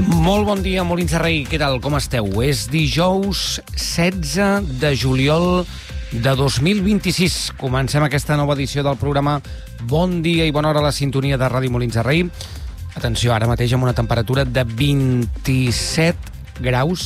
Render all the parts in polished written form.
Molt bon dia, Molins de Rei, què tal, com esteu? És dijous 16 de juliol de 2026. Comencem aquesta nova edició del programa Bon dia i bona hora a la sintonia de Ràdio Molins de Rei. Atenció, ara mateix amb una temperatura de 27 graus,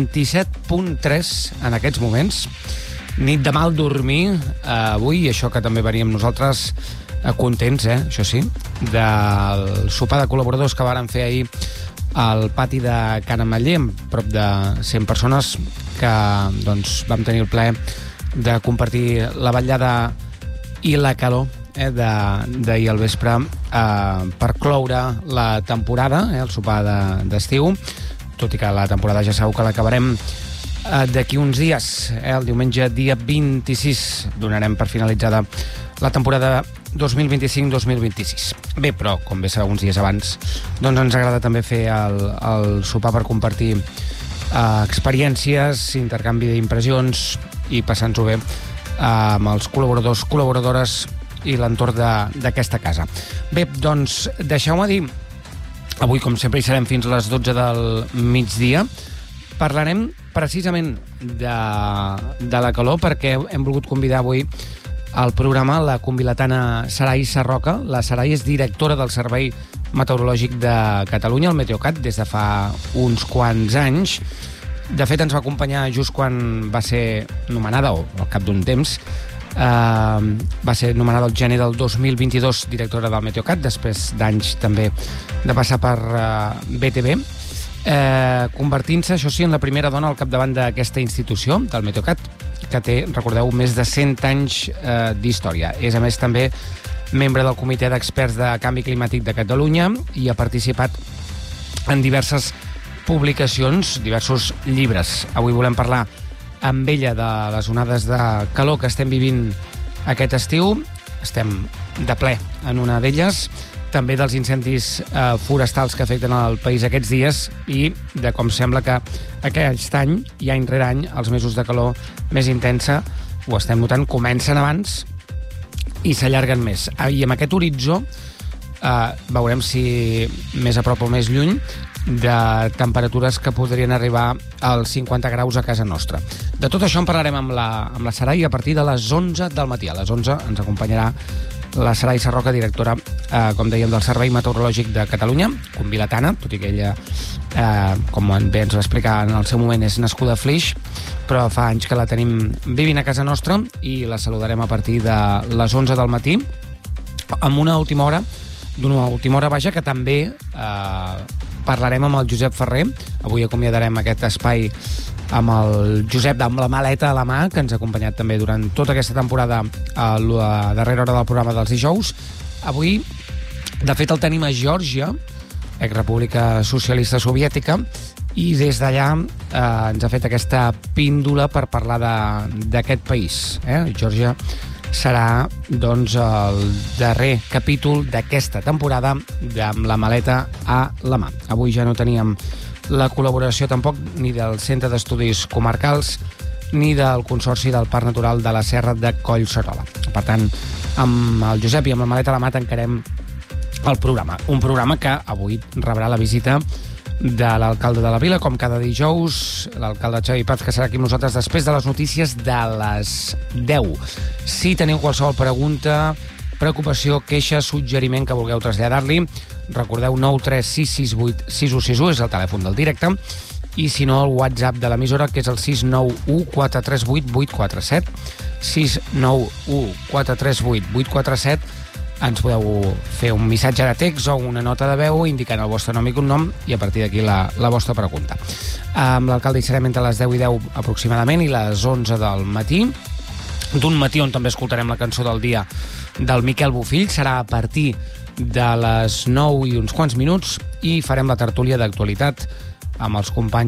27.3 en aquests moments. Nit de mal dormir avui, això que també veníem nosaltres contents, això sí, del sopar de col·laboradors que varen fer ahir al pati de Can Ametller, amb prop de 100 persones que doncs, vam tenir el plaer de compartir la vetllada i la calor d'ahir al vespre per cloure la temporada, el sopar d'estiu, tot i que la temporada ja sabeu que l'acabarem d'aquí uns dies, el diumenge dia 26 donarem per finalitzada la temporada 2025-2026. Bé, però, com bé sabeu, uns dies abans, doncs ens agrada també fer el sopar per compartir experiències, intercanvi d'impressions i passar-nos-ho bé amb els col·laboradors, col·laboradores i l'entorn d'aquesta casa. Bé, doncs, deixeu-me dir, avui, com sempre, hi serem fins a les 12 del migdia. Parlarem precisament de la calor perquè hem volgut convidar avui al programa la convilatana Sarai Sarroca. La Sarai és directora del Servei Meteorològic de Catalunya, el Meteocat, des de fa uns quants anys. De fet, ens va acompanyar just quan va ser nomenada, o al cap d'un temps, va ser nomenada el gener del 2022 directora del Meteocat, després d'anys també de passar per BTV, convertint-se, això sí, en la primera dona al capdavant d'aquesta institució, del Meteocat, que té, recordeu, més de 100 anys d'història. És, a més, també membre del Comitè d'Experts de Canvi Climàtic de Catalunya i ha participat en diverses publicacions, diversos llibres. Avui volem parlar amb ella de les onades de calor que estem vivint aquest estiu. Estem de ple en una d'elles, també dels incendis forestals que afecten el país aquests dies i de com sembla que aquest any, i any rere any, els mesos de calor més intensa, ho estem notant, comencen abans i s'allarguen més. I amb aquest horitzó veurem si més a prop o més lluny de temperatures que podrien arribar als 50 graus a casa nostra. De tot això en parlarem amb la Sarai a partir de les 11 del matí. A les 11 ens acompanyarà la Sarai Sarroca, directora, com dèiem, del Servei Meteorològic de Catalunya, convilatana, tot i que ella, com bé ens va explicar en el seu moment, és nascuda a Flix, però fa anys que la tenim vivint a casa nostra i la saludarem a partir de les 11 del matí, amb una última hora, que també parlarem amb el Josep Ferrer. Avui acomiadarem aquest espai amb el Josep, amb la maleta a la mà, que ens ha acompanyat també durant tota aquesta temporada a la darrera hora del programa dels dijous. Avui, de fet, el tenim a Geòrgia, exrepública socialista soviètica, i des d'allà ens ha fet aquesta píndola per parlar d'aquest país. Geòrgia serà, doncs, el darrer capítol d'aquesta temporada amb la maleta a la mà. Avui ja no teníem la col·laboració tampoc ni del Centre d'Estudis Comarcals ni del Consorci del Parc Natural de la Serra de Collserola. Per tant, amb el Josep i amb la maleta a la mà tancarem el programa. Un programa que avui rebrà la visita de l'alcalde de la vila, com cada dijous, l'alcalde Xavi Paz, que serà aquí amb nosaltres després de les notícies de les 10. Si teniu qualsevol pregunta, preocupació, queixa, suggeriment que vulgueu traslladar-li, recordeu 93668 6161, és el telèfon del directe, i si no, el WhatsApp de l'emissora, que és el 691 438 847, 691 438 847. Ens podeu fer un missatge de text o una nota de veu indicant el vostre nom i cognom i a partir d'aquí la vostra pregunta. Amb l'alcalde hi serem entre les 10 i 10 aproximadament i les 11 del matí. D'un matí on també escoltarem la cançó del dia del Miquel Bofill. Serà a partir de les 9 i uns quants minuts i farem la tertúlia d'actualitat amb els companys